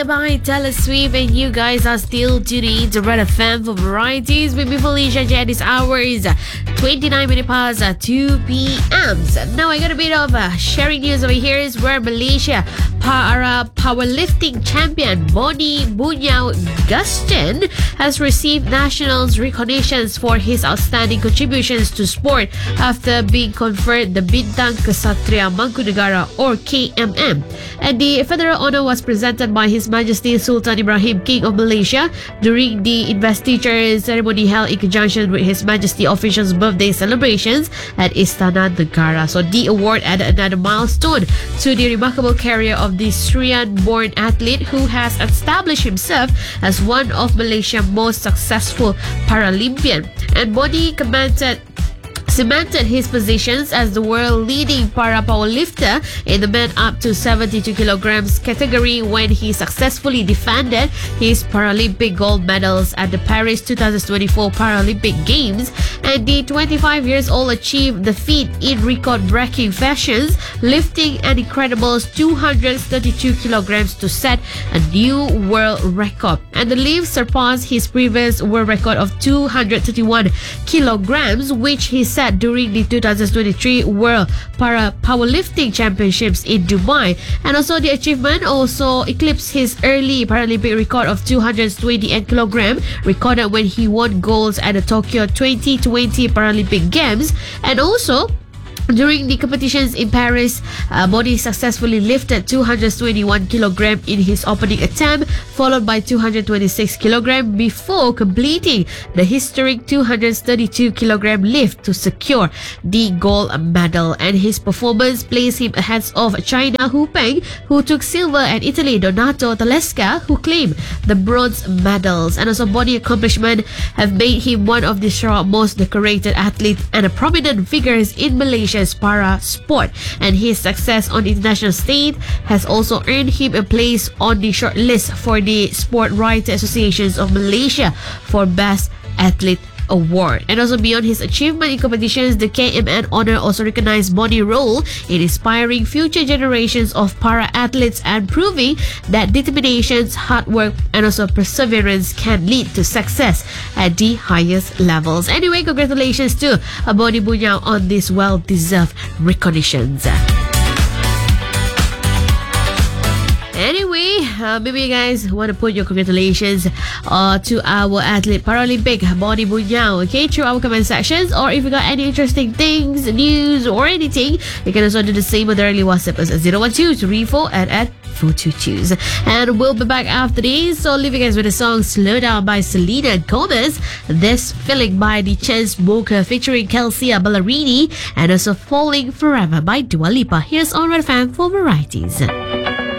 By Taylor Swift, and you guys are still tuning in to Red FM for varieties with me, Felicia J. This hour is 29 minutes past 2 p.m. So now I got a bit of sharing news over here is where Malaysia powerlifting champion Boni Bunyao Gusten has received nationals recognitions for his outstanding contributions to sport after being conferred the Bintang Ksatria Mangkunegara or KMM. And the federal honor was presented by His Majesty Sultan Ibrahim, King of Malaysia, during the investiture ceremony held in conjunction with His Majesty officials' birthday celebrations at Istana Negara. So the award added another milestone to the remarkable career of the Syrian-born athlete who has established himself as one of Malaysia's most successful Paralympian. And Boni cemented his positions as the world-leading para-powerlifter in the men up to 72 kilograms category when he successfully defended his Paralympic gold medals at the Paris 2024 Paralympic Games. And the 25 years old achieved the feat in record-breaking fashions, lifting an incredible 232 kilograms to set a new world record. And the lift surpassed his previous world record of 231 kilograms, which he set during the 2023 World Powerlifting Championships in Dubai. And also the achievement also eclipsed his early Paralympic record of 228 kilograms recorded when he won golds at the Tokyo 2020 Paralympic Games. And also during the competitions in Paris, Boni successfully lifted 221 kilograms in his opening attempt, followed by 226 kilograms before completing the historic 232 kilogram lift to secure the gold medal. And his performance placed him ahead of China Hu Peng, who took silver, and Italy Donato Talesca, who claimed the bronze medals. And also Boni's accomplishment have made him one of the most decorated athletes and a prominent figures in Malaysia's para sport, and his success on the international stage has also earned him a place on the short list for the Sport Writer Associations of Malaysia for Best Athlete Award. And also beyond his achievement in competitions, the KMN honor also recognized Boni's role in inspiring future generations of para-athletes and proving that determination, hard work, and also perseverance can lead to success at the highest levels. Anyway, congratulations to Boni Bunyao on this well-deserved recognitions. Anyway, maybe you guys want to put your congratulations to our athlete Paralympic Boni Bunyao, okay, through our comment sections. Or if you got any interesting things, news, or anything, you can also do the same with the early WhatsApp as 012-34 at 422. And we'll be back after this. So leave you guys with the song Slow Down by Selena Gomez, This Feeling by the Chainsmokers featuring Kelsea Ballerini, and also Falling Forever by Dua Lipa. Here's on Red FM for varieties.